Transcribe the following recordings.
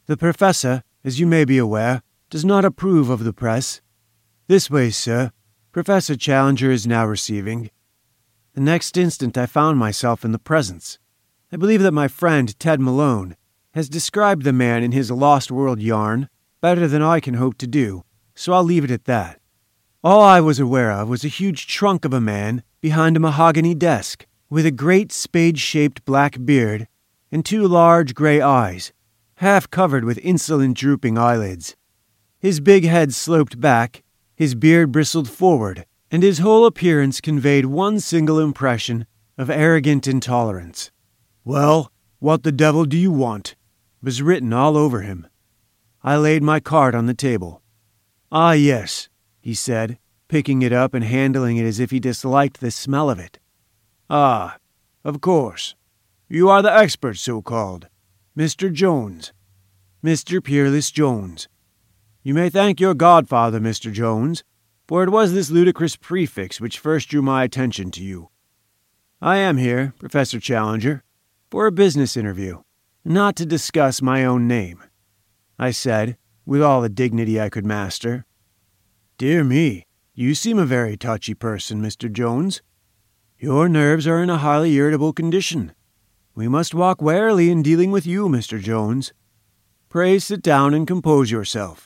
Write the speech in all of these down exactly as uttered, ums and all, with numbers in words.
The professor, as you may be aware, does not approve of the press. This way, sir. Professor Challenger is now receiving." The next instant I found myself in the presence. I believe that my friend, Ted Malone, has described the man in his Lost World yarn better than I can hope to do, so I'll leave it at that. All I was aware of was a huge trunk of a man behind a mahogany desk, with a great spade-shaped black beard and two large gray eyes, half covered with insolent drooping eyelids. His big head sloped back, his beard bristled forward, and his whole appearance conveyed one single impression of arrogant intolerance. "Well, what the devil do you want?" was written all over him. I laid my card on the table. "Ah, yes," he said, picking it up and handling it as if he disliked the smell of it. "Ah, of course. You are the expert, so-called. Mister Jones. Mister Peerless Jones. You may thank your godfather, Mister Jones, for it was this ludicrous prefix which first drew my attention to you. I am here, Professor Challenger, for a business interview, not to discuss my own name," I said, with all the dignity I could master. "Dear me, you seem a very touchy person, Mister Jones. Your nerves are in a highly irritable condition. We must walk warily in dealing with you, Mister Jones. Pray sit down and compose yourself.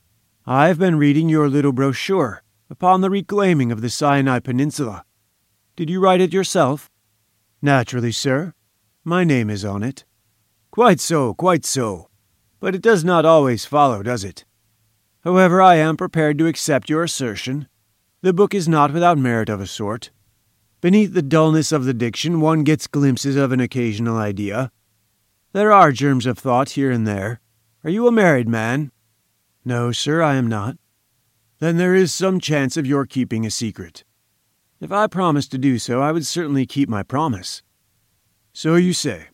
I've been reading your little brochure upon the reclaiming of the Sinai Peninsula. Did you write it yourself?" "Naturally, sir. My name is on it." "Quite so, quite so. But it does not always follow, does it? However, I am prepared to accept your assertion. The book is not without merit of a sort. Beneath the dullness of the diction, one gets glimpses of an occasional idea. There are germs of thought here and there. Are you a married man?" "No, sir, I am not." "Then there is some chance of your keeping a secret." "If I promised to do so, I would certainly keep my promise." "So you say.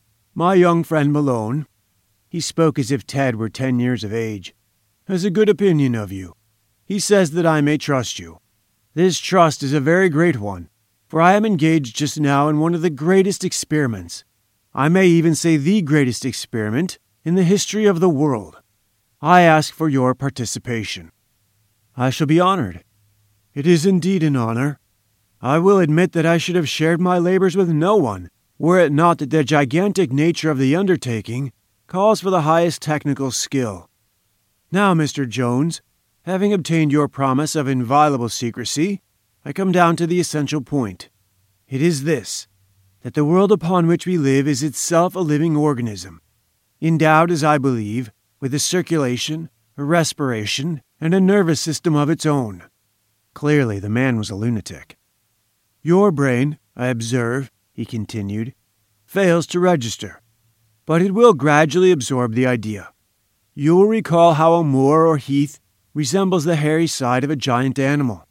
My young friend Malone," he spoke as if Ted were ten years of age, "has a good opinion of you. He says that I may trust you. This trust is a very great one, for I am engaged just now in one of the greatest experiments, I may even say the greatest experiment, in the history of the world. I ask for your participation." "I shall be honored." "It is indeed an honor. I will admit that I should have shared my labors with no one, were it not that the gigantic nature of the undertaking calls for the highest technical skill. Now, Mister Jones, having obtained your promise of inviolable secrecy, I come down to the essential point. It is this, that the world upon which we live is itself a living organism, endowed, as I believe, with a circulation, a respiration, and a nervous system of its own." Clearly, the man was a lunatic. "Your brain, I observe," he continued, "fails to register, but it will gradually absorb the idea. You will recall how a moor or heath resembles the hairy side of a giant animal.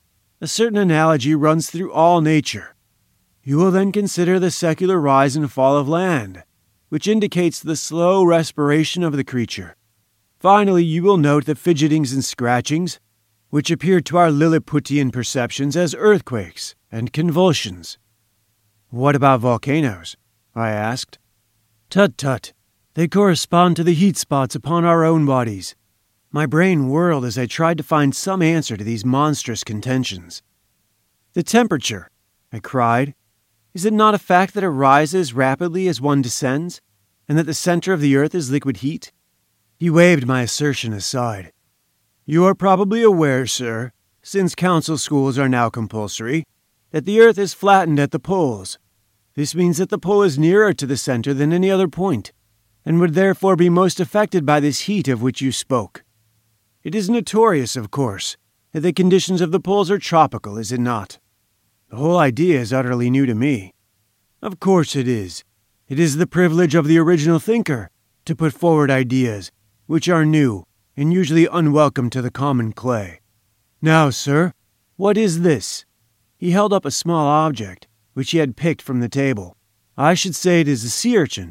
A certain analogy runs through all nature. You will then consider the secular rise and fall of land, which indicates the slow respiration of the creature. Finally, you will note the fidgetings and scratchings, which appear to our Lilliputian perceptions as earthquakes and convulsions." "What about volcanoes?" I asked. "Tut tut, they correspond to the heat spots upon our own bodies." My brain whirled as I tried to find some answer to these monstrous contentions. "The temperature," I cried. "Is it not a fact that it rises rapidly as one descends, and that the center of the earth is liquid heat?" He waved my assertion aside. "You are probably aware, sir, since council schools are now compulsory, that the earth is flattened at the poles. This means that the pole is nearer to the center than any other point, and would therefore be most affected by this heat of which you spoke. It is notorious, of course, that the conditions of the poles are tropical, is it not? The whole idea is utterly new to me." "Of course it is. It is the privilege of the original thinker to put forward ideas which are new and usually unwelcome to the common clay. Now, sir, what is this?" He held up a small object, which he had picked from the table. "I should say it is a sea urchin."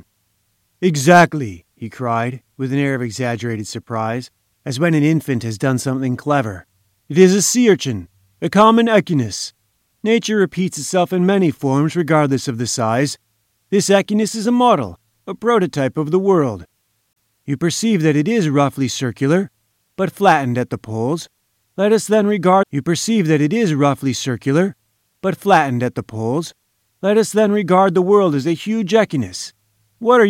"Exactly," he cried, with an air of exaggerated surprise, as when an infant has done something clever. "It is a sea urchin, a common echinus. Nature repeats itself in many forms regardless of the size. This echinus is a model, a prototype of the world. You perceive that it is roughly circular, but flattened at the poles. Let us then regard You perceive that it is roughly circular, but flattened at the poles. Let us then regard the world as a huge echinus. What are